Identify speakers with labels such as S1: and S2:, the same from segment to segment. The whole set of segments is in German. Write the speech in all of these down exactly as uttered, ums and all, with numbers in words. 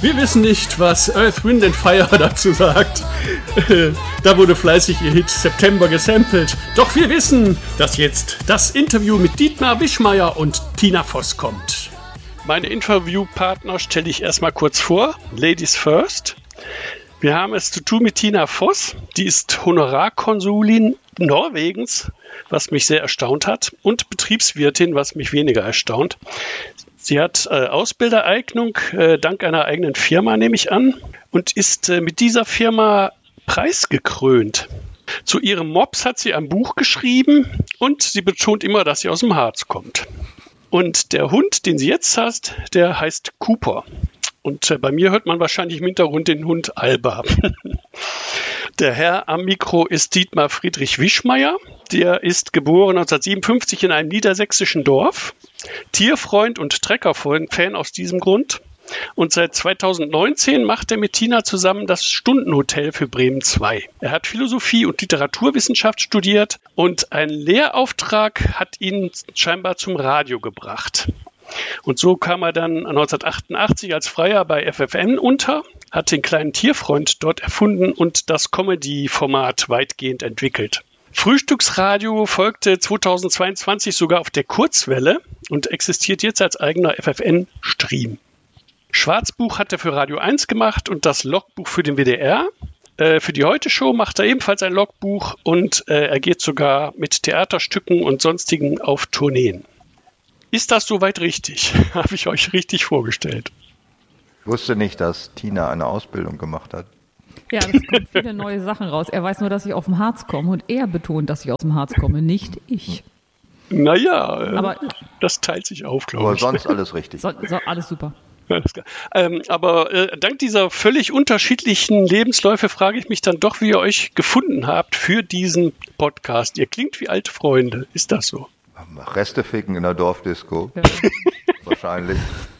S1: Wir wissen nicht, was Earth, Wind and Fire dazu sagt. Da wurde fleißig ihr Hit September gesampelt. Doch wir wissen, dass jetzt das Interview mit Dietmar Wischmeyer und Tina Voss kommt. Meine Interviewpartner stelle ich erstmal kurz vor. Ladies first. Wir haben es zu tun mit Tina Voss. Die ist Honorarkonsulin Norwegens, was mich sehr erstaunt hat, und Betriebswirtin, was mich weniger erstaunt. Sie hat äh, Ausbildereignung äh, dank einer eigenen Firma, nehme ich an, und ist äh, mit dieser Firma preisgekrönt. Zu ihrem Mops hat sie ein Buch geschrieben und sie betont immer, dass sie aus dem Harz kommt. Und der Hund, den sie jetzt hat, der heißt Cooper. Und äh, bei mir hört man wahrscheinlich im Hintergrund den Hund Alba. Der Herr am Mikro ist Dietmar Friedrich Wischmeyer. Der ist geboren neunzehnhundertsiebenundfünfzig in einem niedersächsischen Dorf. Tierfreund und Trecker-Fan aus diesem Grund. Und seit zweitausendneunzehn macht er mit Tina zusammen das Stundenhotel für Bremen zwei. Er hat Philosophie und Literaturwissenschaft studiert und ein Lehrauftrag hat ihn scheinbar zum Radio gebracht. Und so kam er dann neunzehnhundertachtundachtzig als Freier bei F F N unter, hat den kleinen Tierfreund dort erfunden und das Comedy-Format weitgehend entwickelt. Frühstücksradio folgte zweitausendzweiundzwanzig sogar auf der Kurzwelle und existiert jetzt als eigener F F N-Stream. Schwarzbuch hat er für Radio eins gemacht und das Logbuch für den W D R. Äh, für die Heute-Show macht er ebenfalls ein Logbuch und äh, er geht sogar mit Theaterstücken und sonstigen auf Tourneen. Ist das soweit richtig? Habe ich euch richtig vorgestellt?
S2: Ich wusste nicht, dass Tina eine Ausbildung gemacht hat.
S3: Ja, es kommen viele neue Sachen raus. Er weiß nur, dass ich auf dem Harz komme und er betont, dass ich aus dem Harz komme, nicht ich.
S1: Naja,
S3: aber,
S1: das teilt sich auf, glaube ich.
S2: Aber sonst alles richtig.
S3: So, so, alles super.
S1: Alles klar. Ähm, aber äh, dank dieser völlig unterschiedlichen Lebensläufe frage ich mich dann doch, wie ihr euch gefunden habt für diesen Podcast. Ihr klingt wie alte Freunde. Ist das so?
S2: Reste ficken in der Dorfdisco. Ja. Wahrscheinlich.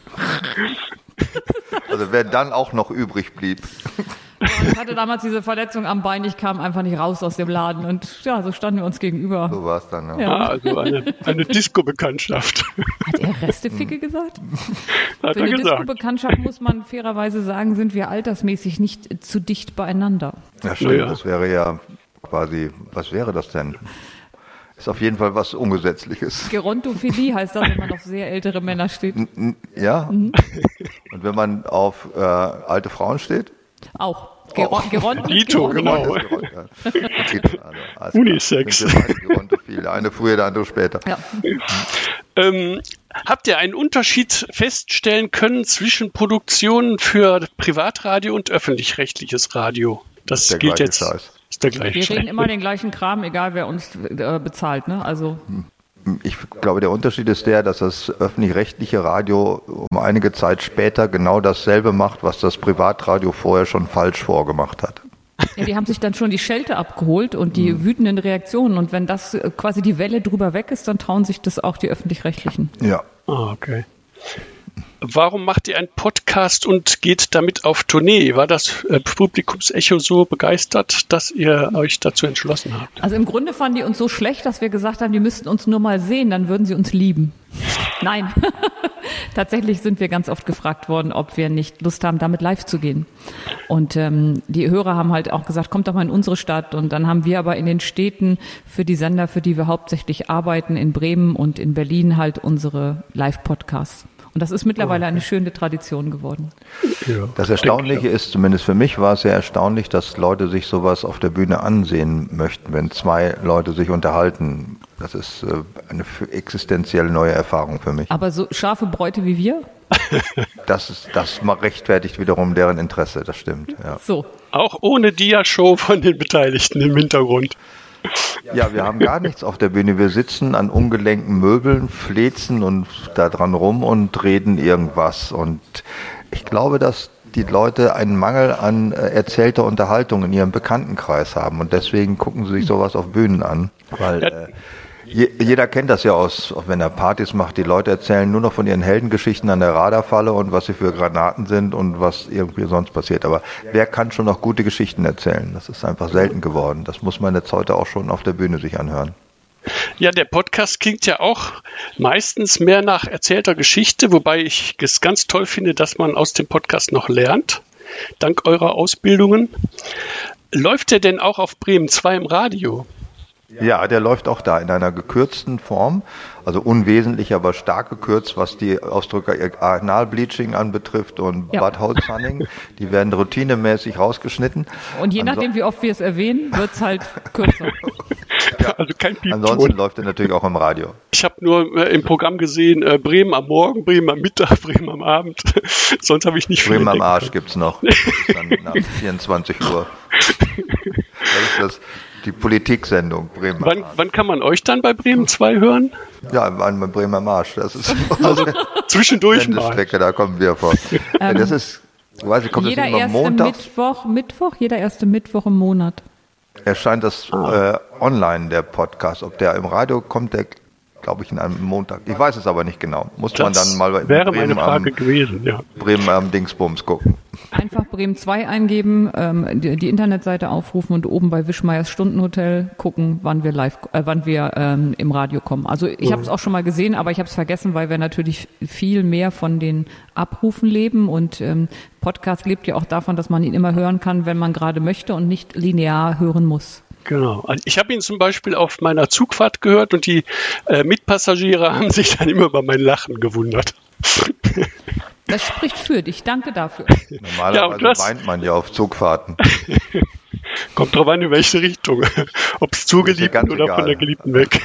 S2: Also wer dann auch noch übrig blieb.
S3: Ich hatte damals diese Verletzung am Bein, ich kam einfach nicht raus aus dem Laden und ja, so standen wir uns gegenüber.
S2: So war es dann, ja.
S1: ja. Ah, also eine, eine Disco-Bekanntschaft.
S3: Hat er Resteficke gesagt?
S1: Hat
S3: Für
S1: er
S3: eine
S1: gesagt.
S3: Disco-Bekanntschaft muss man fairerweise sagen, sind wir altersmäßig nicht zu dicht beieinander.
S2: Ja, stimmt,
S1: ja.
S2: Das wäre ja quasi, was wäre das denn? Ist auf jeden Fall was Ungesetzliches.
S3: Gerontophilie heißt das, wenn man auf sehr ältere Männer steht.
S2: Ja. Mhm. Und wenn man auf äh, alte Frauen steht?
S3: Auch. Geron- Geronto
S1: Dito, genau. Unisex.
S2: Eine früher, der andere später.
S3: Ja.
S1: Ähm, habt ihr einen Unterschied feststellen können zwischen Produktionen für Privatradio und öffentlich-rechtliches Radio? Das
S2: der
S1: gilt jetzt.
S2: Scheiß.
S1: Ist der gleiche
S3: Wir
S1: Scheiß.
S3: reden immer den gleichen Kram, egal wer uns äh, bezahlt, ne? Also.
S2: Ich glaube, der Unterschied ist der, dass das öffentlich-rechtliche Radio um einige Zeit später genau dasselbe macht, was das Privatradio vorher schon falsch vorgemacht hat.
S3: Ja, die haben sich dann schon die Schelte abgeholt und die mhm. wütenden Reaktionen. Und wenn das quasi die Welle drüber weg ist, dann trauen sich das auch die Öffentlich-Rechtlichen.
S2: Ja.
S1: Ah, okay. Warum macht ihr einen Podcast und geht damit auf Tournee? War das äh, Publikumsecho so begeistert, dass ihr euch dazu entschlossen habt?
S3: Also im Grunde fanden die uns so schlecht, dass wir gesagt haben, die müssten uns nur mal sehen, dann würden sie uns lieben. Nein, tatsächlich sind wir ganz oft gefragt worden, ob wir nicht Lust haben, damit live zu gehen. Und ähm, die Hörer haben halt auch gesagt, kommt doch mal in unsere Stadt. Und dann haben wir aber in den Städten für die Sender, für die wir hauptsächlich arbeiten, in Bremen und in Berlin halt unsere Live-Podcasts. Und das ist mittlerweile eine schöne Tradition geworden.
S2: Ja, das Erstaunliche ist, zumindest für mich war es sehr erstaunlich, dass Leute sich sowas auf der Bühne ansehen möchten, wenn zwei Leute sich unterhalten. Das ist eine existenziell neue Erfahrung für mich.
S3: Aber so scharfe Bräute wie wir?
S2: Das ist, das rechtfertigt wiederum deren Interesse, das stimmt. Ja.
S3: So.
S1: Auch ohne Dia-Show von den Beteiligten im Hintergrund.
S2: Ja, wir haben gar nichts auf der Bühne. Wir sitzen an ungelenken Möbeln, flezen und da dran rum und reden irgendwas. Und ich glaube, dass die Leute einen Mangel an erzählter Unterhaltung in ihrem Bekanntenkreis haben. Und deswegen gucken sie sich sowas auf Bühnen an. Weil äh, je, jeder kennt das ja aus, wenn er Partys macht. Die Leute erzählen nur noch von ihren Heldengeschichten an der Radarfalle und was sie für Granaten sind und was irgendwie sonst passiert. Aber wer kann schon noch gute Geschichten erzählen? Das ist einfach selten geworden. Das muss man jetzt heute auch schon auf der Bühne sich anhören.
S1: Ja, der Podcast klingt ja auch meistens mehr nach erzählter Geschichte, wobei ich es ganz toll finde, dass man aus dem Podcast noch lernt, dank eurer Ausbildungen. Läuft der denn auch auf Bremen zwei im Radio?
S2: Ja, der läuft auch da in einer gekürzten Form, also unwesentlich, aber stark gekürzt, was die Ausdrücke Analbleaching anbetrifft und ja. Bad Holzhanning. Die werden routinemäßig rausgeschnitten.
S3: Und je Anso- nachdem, wie oft wir es erwähnen, wird es halt kürzer.
S2: Ja. Also kein Piepton. Ansonsten läuft er natürlich auch im Radio.
S1: Ich habe nur äh, im Programm gesehen, äh, Bremen am Morgen, Bremen am Mittag, Bremen am Abend. Sonst habe ich nicht viel
S2: Bremen am Arsch gibt es noch. Das ist dann nach vierundzwanzig Uhr. Das ist das. Die Politiksendung Bremen.
S1: Wann, wann kann man euch dann bei Bremen zwei hören?
S2: Ja, bei Bremen am Arsch. Das ist
S1: also zwischendurch
S2: mal. Strecke, da kommen wir vor. Ähm, das ist, weiß ich, kommt
S3: jeder
S2: das immer
S3: erste
S2: montags?
S3: Mittwoch, Mittwoch, jeder erste Mittwoch im Monat.
S2: Erscheint das ah. äh, online, der Podcast. Ob der im Radio kommt, der glaube ich, in einem Montag. Ich weiß es aber nicht genau. Muss das man dann mal bei
S1: wäre
S2: Bremen,
S1: meine Frage
S2: am,
S1: gewesen, ja.
S2: Bremen am Dingsbums gucken.
S3: Einfach Bremen zwei eingeben, ähm, die, die Internetseite aufrufen und oben bei Wischmeiers Stundenhotel gucken, wann wir live, äh, wann wir ähm, im Radio kommen. Also ich mhm. habe es auch schon mal gesehen, aber ich habe es vergessen, weil wir natürlich viel mehr von den Abrufen leben und ähm, Podcast lebt ja auch davon, dass man ihn immer hören kann, wenn man gerade möchte und nicht linear hören muss.
S1: Genau. Also ich habe ihn zum Beispiel auf meiner Zugfahrt gehört und die äh, Mitpassagiere haben sich dann immer über mein Lachen gewundert.
S3: Das spricht für dich. Danke dafür.
S2: Normalerweise ja, hast, weint man ja auf Zugfahrten.
S1: Kommt drauf an, in welche Richtung. Ob es zur Geliebten oder egal. Von der Geliebten weg.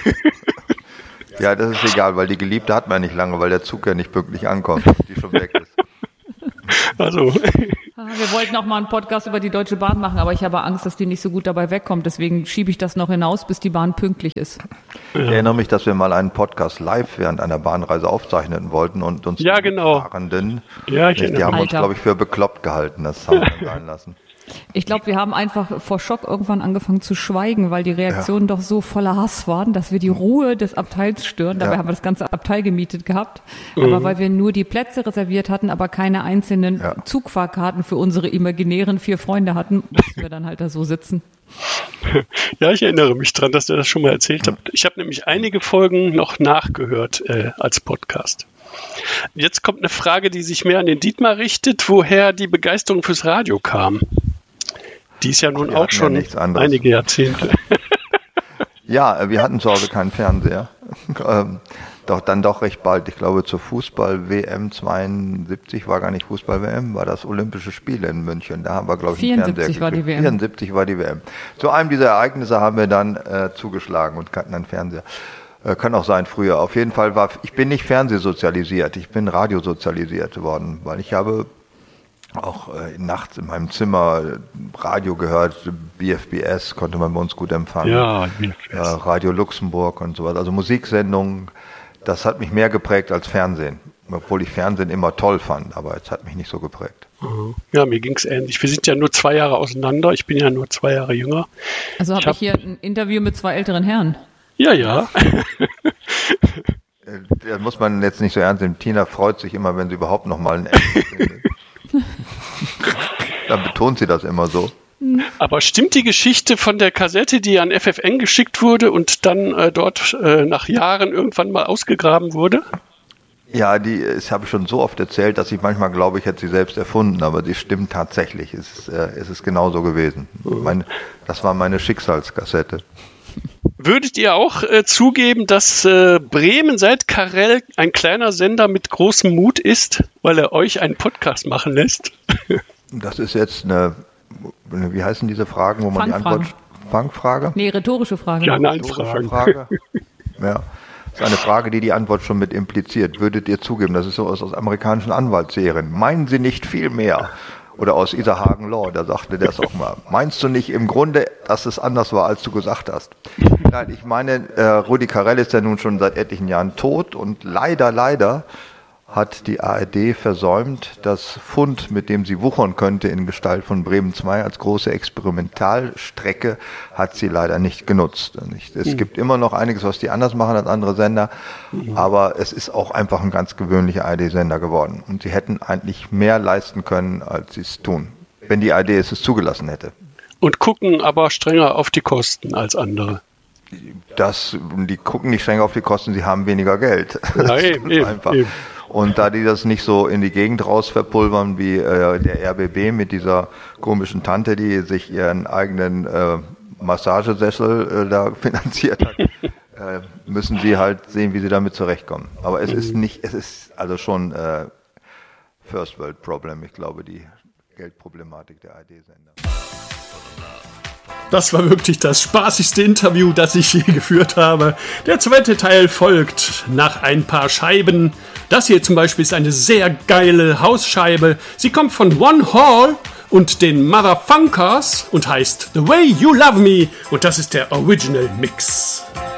S2: Ja, das ist egal, weil die Geliebte hat man nicht lange, weil der Zug ja nicht pünktlich ankommt, die schon weg ist.
S1: Also...
S3: Wir wollten auch mal einen Podcast über die Deutsche Bahn machen, aber ich habe Angst, dass die nicht so gut dabei wegkommt. Deswegen schiebe ich das noch hinaus, bis die Bahn pünktlich ist.
S2: Ich erinnere mich, dass wir mal einen Podcast live während einer Bahnreise aufzeichnen wollten und uns
S1: ja, genau.
S2: Fahrenden,
S1: ja, ich
S2: die haben
S3: Alter.
S2: uns, glaube ich, für bekloppt gehalten. Das haben wir sein lassen.
S3: Ich glaube, wir haben einfach vor Schock irgendwann angefangen zu schweigen, weil die Reaktionen ja. doch so voller Hass waren, dass wir die Ruhe des Abteils stören. Dabei ja. haben wir das ganze Abteil gemietet gehabt. Mhm. Aber weil wir nur die Plätze reserviert hatten, aber keine einzelnen ja. Zugfahrkarten für unsere imaginären vier Freunde hatten, mussten wir dann halt da so sitzen.
S1: Ja, ich erinnere mich dran, dass ihr das schon mal erzählt habt. Ich habe nämlich einige Folgen noch nachgehört äh, als Podcast. Jetzt kommt eine Frage, die sich mehr an den Dietmar richtet, woher die Begeisterung fürs Radio kam. Die ist ja nun auch schon ja einige Jahrzehnte.
S2: Ja, wir hatten zu Hause keinen Fernseher. ähm, doch dann doch recht bald. Ich glaube, zur Fußball-W M zweiundsiebzig war gar nicht Fußball-W M, war das Olympische Spiele in München. Da haben wir, glaube ich, einen Fernseher
S3: war die W M.
S2: vierundsiebzig war die W M. Zu einem dieser Ereignisse haben wir dann äh, zugeschlagen und hatten einen Fernseher. Äh, kann auch sein früher. Auf jeden Fall war, ich bin nicht fernsehsozialisiert, ich bin radiosozialisiert worden, weil ich habe auch äh, nachts in meinem Zimmer Radio gehört, B F B S konnte man bei uns gut empfangen.
S1: Ja, B F B S.
S2: Äh, Radio Luxemburg und sowas. Also Musiksendungen, das hat mich mehr geprägt als Fernsehen. Obwohl ich Fernsehen immer toll fand, aber es hat mich nicht so geprägt.
S1: Ja, mir ging es ähnlich. Wir sind ja nur zwei Jahre auseinander. Ich bin ja nur zwei Jahre jünger.
S3: Also habe ich, hab ich hier ein Interview mit zwei älteren Herren.
S1: Ja, ja.
S2: Da muss man jetzt nicht so ernst nehmen. Tina freut sich immer, wenn sie überhaupt noch mal ein Ende findet. Dann betont sie das immer so.
S1: Aber stimmt die Geschichte von der Kassette, die an F F N geschickt wurde und dann äh, dort äh, nach Jahren irgendwann mal ausgegraben wurde?
S2: Ja, die das habe ich schon so oft erzählt, dass ich manchmal glaube, ich hätte sie selbst erfunden, aber sie stimmt tatsächlich. Es ist, äh, es ist genauso gewesen. Mhm. Mein, das war meine Schicksalskassette.
S1: Würdet ihr auch äh, zugeben, dass äh, Bremen seit Karel ein kleiner Sender mit großem Mut ist, weil er euch einen Podcast machen lässt?
S2: Das ist jetzt eine, wie heißen diese Fragen, wo man die Antwort... Fangfrage?
S3: Nee, rhetorische Frage.
S1: Ja, nein, Frage.
S2: Ja, das ist eine Frage, die die Antwort schon mit impliziert. Würdet ihr zugeben, das ist so aus, aus amerikanischen Anwaltsserien. Meinen Sie nicht viel mehr? Oder aus Isarhagen Law, da sagte der es auch mal. Meinst du nicht im Grunde, dass es anders war, als du gesagt hast? Nein, ich meine, äh, Rudi Carrell ist ja nun schon seit etlichen Jahren tot und leider, leider hat die A R D versäumt, das Fund, mit dem sie wuchern könnte in Gestalt von Bremen zwei als große Experimentalstrecke, hat sie leider nicht genutzt. Es mhm. gibt immer noch einiges, was die anders machen als andere Sender, mhm. aber es ist auch einfach ein ganz gewöhnlicher A R D-Sender geworden. Und sie hätten eigentlich mehr leisten können, als sie es tun, wenn die A R D es zugelassen hätte.
S1: Und gucken aber strenger auf die Kosten als andere.
S2: das, die gucken nicht streng auf die Kosten, sie haben weniger Geld.
S1: Ja, eben, eben,
S2: einfach.
S1: Eben.
S2: Und da die das nicht so in die Gegend raus verpulvern wie äh, der R B B mit dieser komischen Tante, die sich ihren eigenen äh, Massagesessel äh, da finanziert hat, äh, müssen sie halt sehen, wie sie damit zurechtkommen. Aber es mhm. ist nicht, es ist also schon äh, First World Problem, ich glaube, die Geldproblematik der A R D-Sender.
S1: Das war wirklich das spaßigste Interview, das ich je geführt habe. Der zweite Teil folgt nach ein paar Scheiben. Das hier zum Beispiel ist eine sehr geile Hausscheibe. Sie kommt von One Hall und den Motherfunkers und heißt The Way You Love Me. Und das ist der Original Mix.